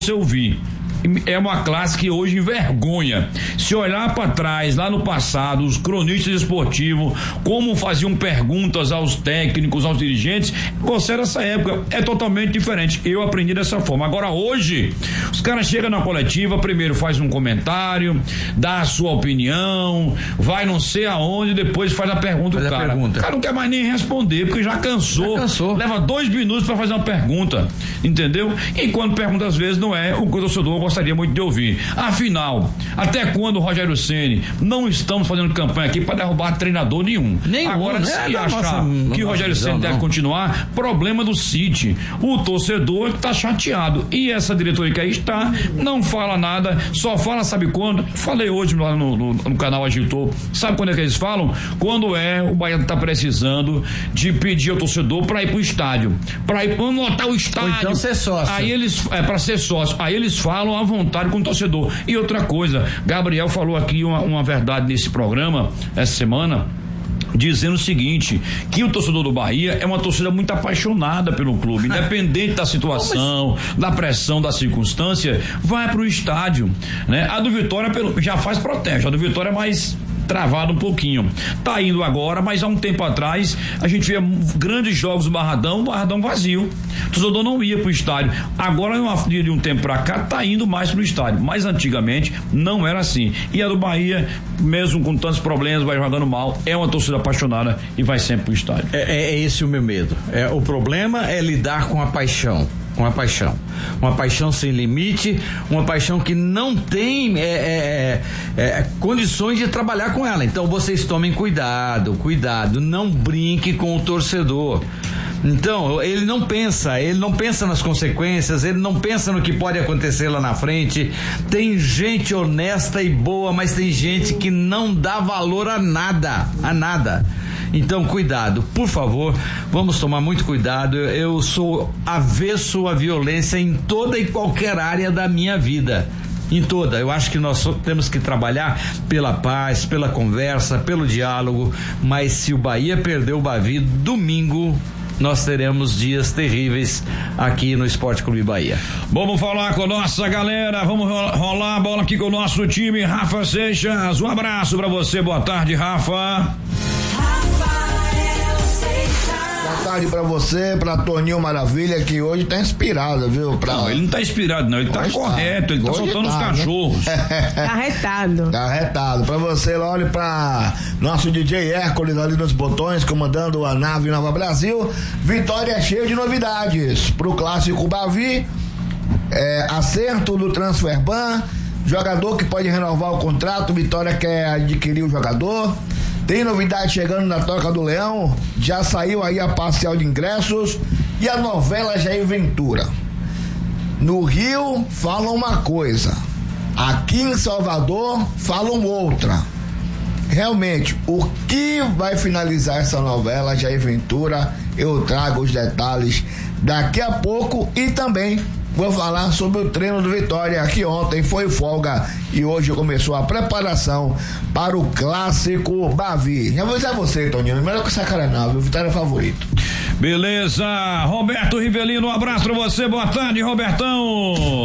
você ouvir. É uma classe que hoje envergonha. Se olhar para trás, lá no passado, os cronistas esportivos, como faziam perguntas aos técnicos, aos dirigentes, você nessa época é totalmente diferente. Eu aprendi dessa forma. Agora hoje, os caras chegam na coletiva, primeiro faz um comentário, dá a sua opinião, vai não sei aonde, depois faz a pergunta do cara. O cara não quer mais nem responder, porque já cansou. Leva 2 minutos para fazer uma pergunta, entendeu? E quando pergunta, às vezes, não é o que o torcedor gostaria muito de ouvir. Afinal, até quando o Rogério Ceni não estamos fazendo campanha aqui para derrubar treinador nenhum? Agora, se achar que o Rogério Ceni deve continuar, problema do City. O torcedor está chateado. E essa diretoria que aí está, não fala nada, só fala, sabe quando? Falei hoje lá no canal Agitou. Sabe quando é que eles falam? Quando o Bahia está precisando de pedir ao torcedor para ir pro estádio. Para ir lotar o estádio. Ou então ser sócio. Aí eles, para ser sócio. Aí eles falam à vontade com o torcedor. E outra coisa, Gabriel falou aqui uma verdade nesse programa, essa semana, dizendo o seguinte, que o torcedor do Bahia é uma torcida muito apaixonada pelo clube, independente da situação, da pressão, da circunstância, vai pro estádio, né? A do Vitória já faz protesto, a do Vitória é mais travado um pouquinho, tá indo agora, mas há um tempo atrás a gente via grandes jogos do Barradão vazio, o torcedor não ia pro estádio. Agora de um tempo pra cá tá indo mais pro estádio, mas antigamente não era assim. E a do Bahia, mesmo com tantos problemas, vai jogando mal, é uma torcida apaixonada e vai sempre pro estádio. É esse o meu medo. O problema é lidar com a paixão. Uma paixão sem limite, uma paixão que não tem condições de trabalhar com ela. Então vocês tomem cuidado, não brinque com o torcedor. Então, ele não pensa nas consequências, ele não pensa no que pode acontecer lá na frente. Tem gente honesta e boa, mas tem gente que não dá valor a nada. Então, cuidado, por favor, vamos tomar muito cuidado. Eu sou avesso à violência em toda e qualquer área da minha vida. Em toda. Eu acho que nós temos que trabalhar pela paz, pela conversa, pelo diálogo, mas se o Bahia perder o Bavi, domingo nós teremos dias terríveis aqui no Esporte Clube Bahia. Vamos falar com a nossa galera, vamos rolar a bola aqui com o nosso time. Rafa Seixas, um abraço pra você, boa tarde, Rafa. Boa tarde pra você, pra Toninho Maravilha, que hoje tá inspirado, viu? Não, ele não tá inspirado não, ele tá correto, ele tá soltando os cachorros. Tá retado. Tá retado. Pra você, olhe pra nosso DJ Hércules ali nos botões, comandando a nave Nova Brasil. Vitória cheia de novidades pro clássico Bavi, acerto do Transferban, jogador que pode renovar o contrato, Vitória quer adquirir o jogador. Tem novidade chegando na Toca do Leão, já saiu aí a parcial de ingressos e a novela Jair Ventura. No Rio falam uma coisa, aqui em Salvador falam outra. Realmente, o que vai finalizar essa novela Jair Ventura, eu trago os detalhes daqui a pouco e também vou falar sobre o treino do Vitória, que ontem foi folga e hoje começou a preparação para o clássico Bavi. Já vou dizer a você, Toninho, melhor que essa cara não, o Vitória é favorito. Beleza, Roberto Rivelino, um abraço pra você, boa tarde, Robertão.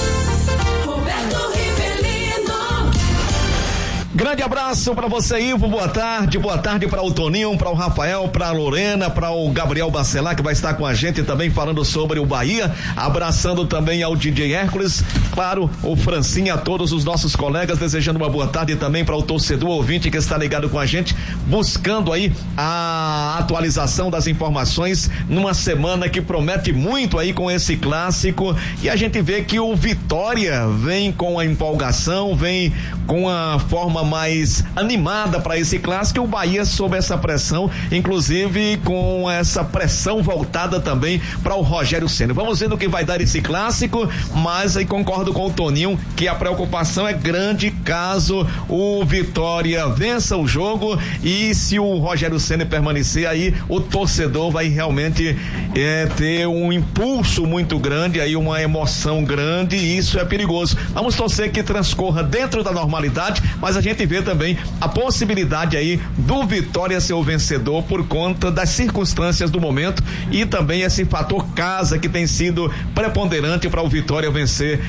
Grande abraço para você, Ivo, boa tarde para o Toninho, para o Rafael, para a Lorena, para o Gabriel Bacelar, que vai estar com a gente também falando sobre o Bahia, abraçando também ao DJ Hércules, claro, o Francinha, a todos os nossos colegas, desejando uma boa tarde também para o torcedor ouvinte que está ligado com a gente, buscando aí a atualização das informações numa semana que promete muito aí com esse clássico, e a gente vê que o Vitória vem com a empolgação, vem com a forma mais animada para esse clássico, e o Bahia sob essa pressão, inclusive com essa pressão voltada também para o Rogério Ceni. Vamos ver no que vai dar esse clássico, mas aí concordo com o Toninho que a preocupação é grande caso o Vitória vença o jogo, e se o Rogério Ceni permanecer aí, o torcedor vai realmente ter um impulso muito grande, aí uma emoção grande, e isso é perigoso. Vamos torcer que transcorra dentro da normalidade, mas a gente gente vê também a possibilidade aí do Vitória ser o vencedor por conta das circunstâncias do momento e também esse fator casa que tem sido preponderante para o Vitória vencer